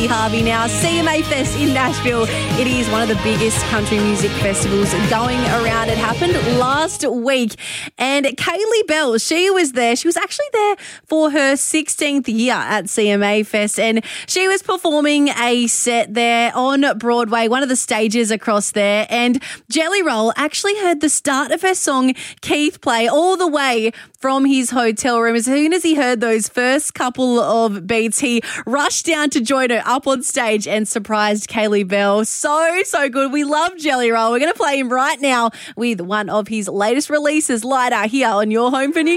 Lee Harvey now. CMA Fest in Nashville. It is one of the biggest country music festivals going around. It happened last week. And Kaylee Bell, she was there. She was actually there for her 16th year at CMA Fest. And she was performing a set there on Broadway, one of the stages across there. And Jelly Roll actually heard the start of her song Keith play all the way from his hotel room. As soon as he heard those first couple of beats, he rushed down to join her up on stage and surprised Kaylee Bell. So good. We love Jelly Roll. We're going to play him right now with one of his latest releases, Lighter, here on Your Home for New